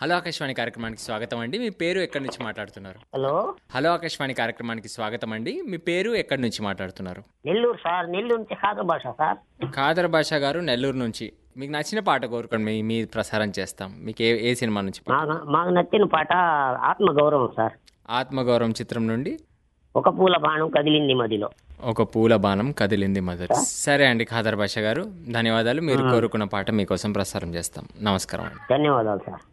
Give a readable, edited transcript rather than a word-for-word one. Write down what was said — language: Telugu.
హలో ఆకాశవాణి కార్యక్రమానికి స్వాగతం అండి. మీ పేరు ఎక్కడి నుంచి మాట్లాడుతున్నారు? హలో హలో ఆకాశవాణి కార్యక్రమానికి స్వాగతం అండి. మీ పేరు ఎక్కడి నుంచి మాట్లాడుతున్నారు? నెల్లూరు సార్, నెల్లూరు నుంచి ఖాదర్ భాష సార్. ఖాదర్ బాషా గారు నెల్లూరు నుంచి. మీకు నచ్చిన పాట కోరుకోండి, మీ ప్రసారం చేస్తాం. మీకు ఏ సినిమా నుంచి పాట? మాకు నచ్చిన పాట ఆత్మగౌరవం సార్. ఆత్మగౌరవం చిత్రం నుండి ఒక పూల బాణం కదిలింది మదిలో. ఒక పూల బాణం కదిలింది మొదటి. సరే అండి ఖాదర్ బాషా గారు, ధన్యవాదాలు. మీరు కోరుకున్న పాట మీకోసం ప్రసారం చేస్తాం. నమస్కారం అండి. ధన్యవాదాలు సార్.